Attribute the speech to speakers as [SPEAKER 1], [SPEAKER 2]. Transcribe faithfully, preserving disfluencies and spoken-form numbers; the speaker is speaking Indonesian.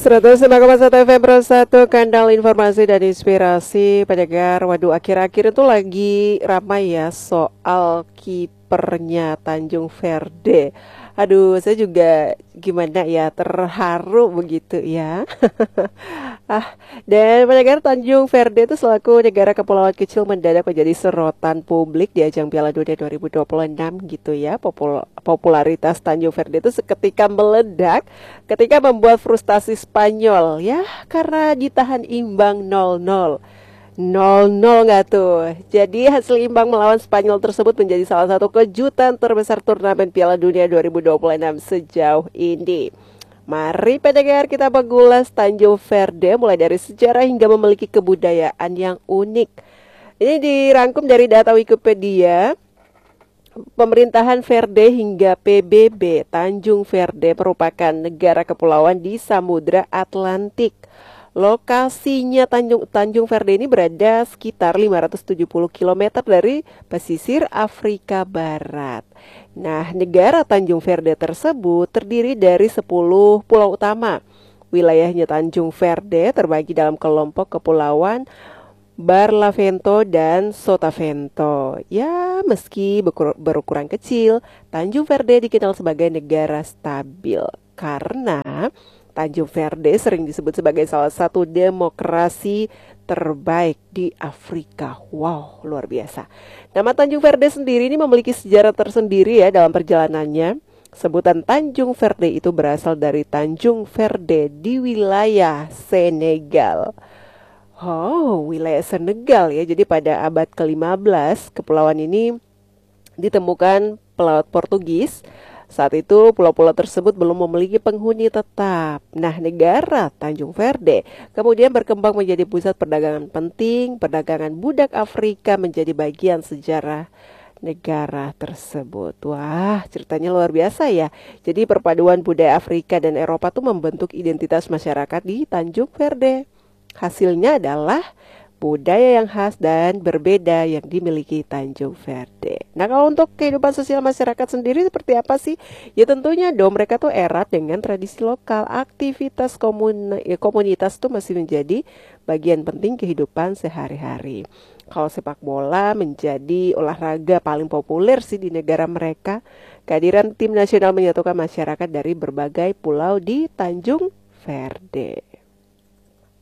[SPEAKER 1] seratus lima koma satu F M Pro satu, kanal informasi dan inspirasi pendengar. Waduh, akhir-akhir itu lagi ramai ya soal kipernya Tanjung Verde. Aduh, saya juga gimana ya, terharu begitu ya. Ah, dan pendengar, Tanjung Verde itu selaku negara kepulauan kecil mendadak menjadi sorotan publik di ajang Piala Dunia dua ribu dua puluh enam gitu ya. Popul popularitas Tanjung Verde itu seketika meledak ketika membuat frustasi Spanyol ya, karena ditahan imbang nol nol. nol nol nggak tuh? Jadi hasil imbang melawan Spanyol tersebut menjadi salah satu kejutan terbesar turnamen Piala Dunia dua ribu dua puluh enam sejauh ini. Mari pendengar, kita mengulas Tanjung Verde mulai dari sejarah hingga memiliki kebudayaan yang unik. Ini dirangkum dari data Wikipedia. Pemerintahan Verde hingga P B B. Tanjung Verde merupakan negara kepulauan di Samudra Atlantik. Lokasinya Tanjung Tanjung Verde ini berada sekitar lima ratus tujuh puluh kilometer dari pesisir Afrika Barat. Nah, negara Tanjung Verde tersebut terdiri dari sepuluh pulau utama. Wilayahnya Tanjung Verde terbagi dalam kelompok kepulauan Barlavento dan Sotavento. Ya, meski berukuran kecil, Tanjung Verde dikenal sebagai negara stabil karena Tanjung Verde sering disebut sebagai salah satu demokrasi terbaik di Afrika. Wow, luar biasa. Nama Tanjung Verde sendiri ini memiliki sejarah tersendiri ya dalam perjalanannya. Sebutan Tanjung Verde itu berasal dari Tanjung Verde di wilayah Senegal. Oh, wilayah Senegal ya. Jadi pada abad ke lima belas, kepulauan ini ditemukan pelaut Portugis. Saat itu pulau-pulau tersebut belum memiliki penghuni tetap. Nah, negara Tanjung Verde kemudian berkembang menjadi pusat perdagangan penting. Perdagangan budak Afrika menjadi bagian sejarah negara tersebut. Wah, ceritanya luar biasa ya. Jadi perpaduan budaya Afrika dan Eropa tuh membentuk identitas masyarakat di Tanjung Verde. Hasilnya adalah budaya yang khas dan berbeda yang dimiliki Tanjung Verde. Nah, kalau untuk kehidupan sosial masyarakat sendiri seperti apa sih? Ya tentunya dong, mereka tuh erat dengan tradisi lokal. Aktivitas komun ya, komunitas tuh masih menjadi bagian penting kehidupan sehari-hari. Kalau sepak bola menjadi olahraga paling populer sih di negara mereka. Kehadiran tim nasional menyatukan masyarakat dari berbagai pulau di Tanjung Verde.